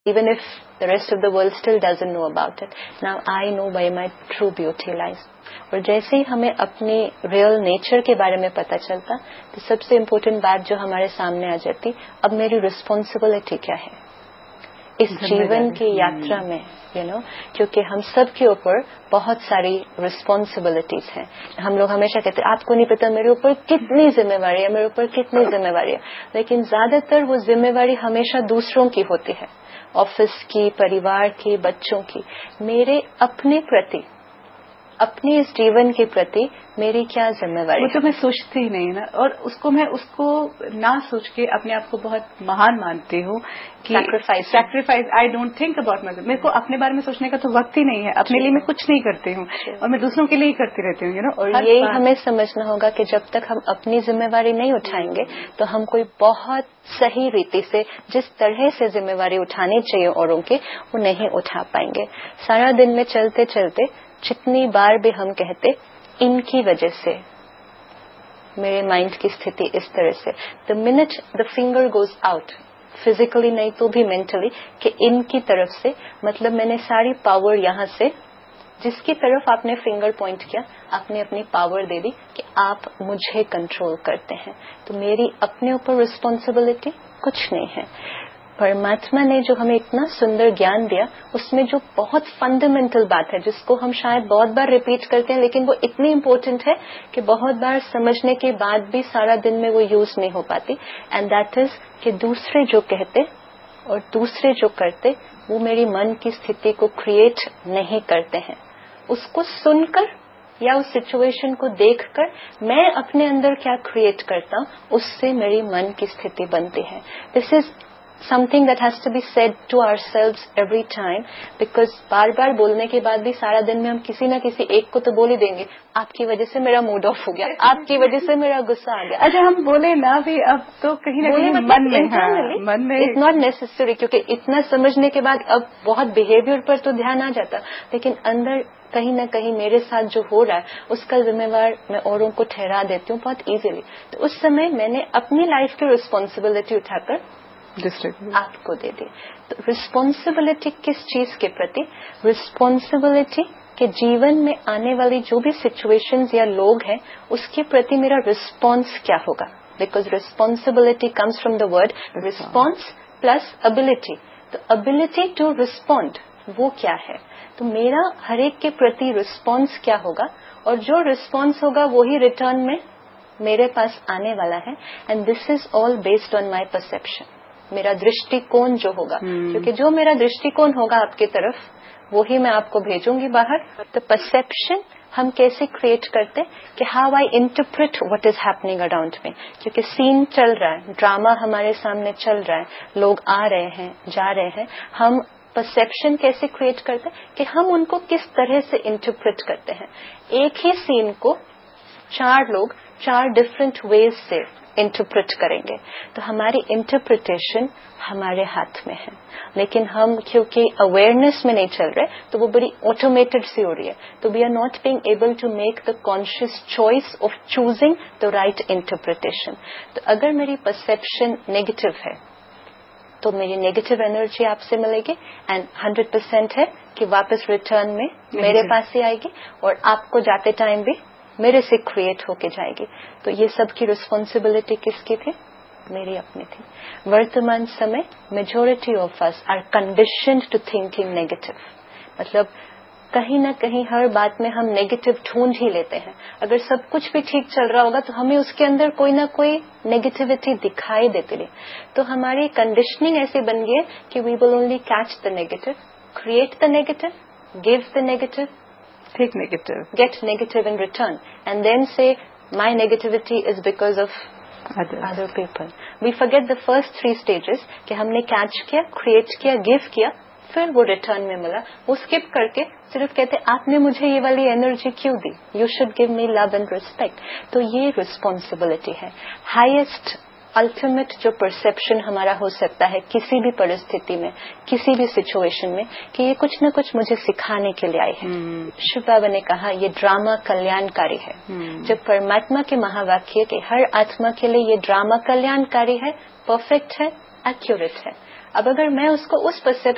even if the rest of the world still doesn't know about it. Now I know where my true beauty lies. اور جیسے ہی ہمیں اپنی real nature کے بارے میں پتہ چلتا تو سب سے امپورٹنٹ بات جو ہمارے سامنے آ جاتی، اب میری رسپانسبلٹی کیا ہے اس جیون کی یاترا میں، کیونکہ ہم سب کے اوپر بہت ساری رسپانسبلٹیز ہیں. ہم لوگ ہمیشہ کہتے ہیں آپ کو نہیں پتا میرے اوپر کتنی ذمہ واری ہے، میرے اوپر کتنی ذمہ واری ہے، لیکن زیادہ تر وہ ذمہ واری ہمیشہ دوسروں کی ہوتی ہے، آفس کی، پریوار کی، بچوں کی. میرے اپنے پرتی، اپنی اس جیون کے پرتی میری کیا ذمہ واری؟ وہ تو میں سوچتی ہی نہیں نا، اور اس کو نہ سوچ کے اپنے آپ کو بہت مہان مانتی ہوں کہ sacrifice. I don't think about my self. میرے کو اپنے بارے میں سوچنے کا تو وقت ہی نہیں ہے. اپنے لیے میں کچھ نہیں کرتی ہوں اور میں دوسروں کے لیے ہی کرتی رہتی ہوں. اور یہی ہمیں سمجھنا ہوگا کہ جب تک ہم اپنی ذمہ واری نہیں اٹھائیں گے تو ہم کوئی بہت صحیح ریتی سے جس طرح سے ذمہ واری اٹھانی چاہیے اوروں کی وہ نہیں اٹھا پائیں گے. سارا دن میں چلتے چلتے جتنی بار بھی ہم کہتے ان کی وجہ سے میرے مائنڈ کی استھتی اس طرح سے، دا minute the finger goes out, physically نہیں تو بھی مینٹلی، کہ ان کی طرف سے، مطلب میں نے ساری پاور یہاں سے، جس کی طرف آپ نے فنگر پوائنٹ کیا آپ نے اپنی پاور دے دی کہ آپ مجھے کنٹرول کرتے ہیں. تو میری اپنے اوپر رسپانسبلٹی کچھ نہیں ہے. پرماتما نے جو ہمیں اتنا سندر گیان دیا اس میں جو بہت فنڈامنٹل بات ہے جس کو ہم شاید بہت بار ریپیٹ کرتے ہیں لیکن وہ اتنی امپورٹنٹ ہے کہ بہت بار سمجھنے کے بعد بھی سارا دن میں وہ یوز نہیں ہو پاتی، اینڈ دیٹ از کہ دوسرے جو کہتے اور دوسرے جو کرتے وہ میری من کی استھتی کو کریٹ نہیں کرتے ہیں. اس کو سن کر یا اس سچویشن کو دیکھ کر میں اپنے اندر کیا کریٹ کرتا ہوں اس سے میری من کی استھتی بنتی ہے. دس از something that has to be said to ourselves every time, because بار بار بولنے کے بعد بھی سارا دن میں ہم کسی نہ کسی ایک کو تو بول ہی دیں گے آپ کی وجہ سے میرا موڈ آف ہو گیا، آپ کی وجہ سے میرا غصہ آ گیا. اچھا ہم بولے نہ بھی اب تو کہیں نہ کہیں من میں اٹس ناٹ نیسسری، کیونکہ اتنا سمجھنے کے بعد اب بہت بہیویئر پر تو دھیان آ جاتا، لیکن اندر کہیں نہ کہیں میرے ساتھ جو ہو رہا ہے اس کا ذمہ وار میں اوروں کو ٹھہرا دیتی ہوں بہت ایزیلی. تو اس سمے میں نے اپنی لائف کی رسپانسبلٹی اٹھا کر آپ کو دے دی. تو رسپانسبلٹی کس چیز کے پرتی؟ رسپانسبلٹی کہ جیون میں آنے والی جو بھی سچویشنز یا لوگ ہیں اس کے پرتی میرا رسپانس کیا ہوگا. Because responsibility comes from the word response plus ability. تو ابلٹی ٹو رسپونڈ وہ کیا ہے؟ تو میرا ہر ایک کے پرتی رسپانس کیا ہوگا، اور جو رسپانس ہوگا وہی ریٹرن میں میرے پاس آنے والا ہے. And this is all based on my perception. میرا درشٹی کون جو ہوگا، کیونکہ جو میرا درشٹی کون ہوگا آپ کی طرف وہی میں آپ کو بھیجوں گی باہر. تو پرسپشن ہم کیسے کریٹ کرتے کہ how I interpret what is happening around me, کیونکہ سین چل رہا ہے، ڈراما ہمارے سامنے چل رہا ہے، لوگ آ رہے ہیں جا رہے ہیں. ہم پرسپشن کیسے کریٹ کرتے کہ ہم ان کو کس طرح سے انٹرپریٹ کرتے ہیں. ایک ہی سین کو چار لوگ چار ڈفرینٹ ویز سے انٹرپریٹ کریں گے. تو ہماری انٹرپریٹیشن ہمارے ہاتھ میں ہے، لیکن ہم کیونکہ اویئرنیس میں نہیں چل رہے تو وہ بڑی آٹومیٹڈ سی ہو رہی ہے. تو we are not being able to make the conscious choice of choosing the right interpretation. تو اگر میری پرسپشن نیگیٹو ہے تو میری نیگیٹو انرجی آپ سے ملے گی، اینڈ 100% ہے کہ واپس ریٹرن میں میرے پاس ہی آئے گی، اور آپ کو جاتے ٹائم بھی میرے سے کریٹ ہو کے جائے گی. تو یہ سب کی رسپانسبلٹی کس کی تھی؟ میری اپنی تھی. ورتمان سمے majority of us are conditioned to thinking negative. مطلب کہیں نہ کہیں ہر بات میں ہم نیگیٹو ڈھونڈ ہی لیتے ہیں. اگر سب کچھ بھی ٹھیک چل رہا ہوگا تو ہمیں اس کے اندر کوئی نہ کوئی نیگیٹیوٹی دکھائی دیتی رہی. تو ہماری کنڈیشننگ ایسی بن گئی ہے کہ وی will only catch the negative, create the negative, give the negative, take negative, get negative in return, and then say my negativity is because of other people. We forget the first 3 stages کہ ہم نے catch کیا، create کیا، give کیا، پھر وہ return میں ملا. وہ اسکپ کر کے صرف کہتے آپ نے مجھے یہ والی انرجی کیوں دی، you should give me love and respect. تو یہ رسپانسبلٹی ہے. ہائیسٹ الٹیمیٹ جو پرسپشن ہمارا ہو سکتا ہے کسی بھی پرستھتی میں، کسی بھی سچویشن میں، کہ یہ کچھ نہ کچھ مجھے سکھانے کے لیے آئی ہے. شیو بابا نے کہا یہ ڈراما کلیانکاری ہے. جب پرماتما کے مہا واکیہ کہ ہر آتما کے لیے یہ ڈراما کلیانکاری ہے، پرفیکٹ ہے، ایکوریٹ ہے. اب اگر میں اس کو اس پرسپشن